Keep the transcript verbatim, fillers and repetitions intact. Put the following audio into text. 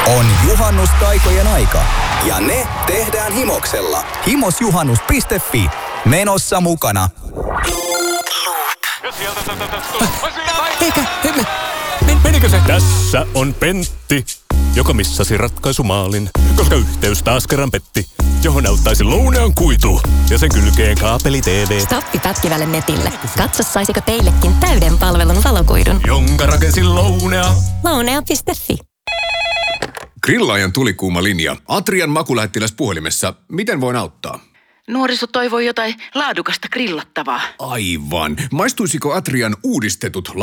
On juhannustaikojen aika ja ne tehdään Himoksella. himosjuhannus piste fi. Menossa mukana. Eikä, emme. Men, menikö se? Tässä on Pentti, joka missasi ratkaisumaalin, koska yhteys taas kerran petti, johon auttaisi Lounean kuitu ja sen kylkeen kaapeli T V. Stoppi pätkivälle netille. Katso, saisiko teillekin täyden palvelun valokuidun. Jonka rakensi Lounea. Lounea piste fi. Grillaajan tulikuuma linja. Atrian makulähettiläs puhelimessa. Miten voin auttaa? Nuoriso toivoo jotain laadukasta grillattavaa. Aivan. Maistuisiko Atrian uudistetut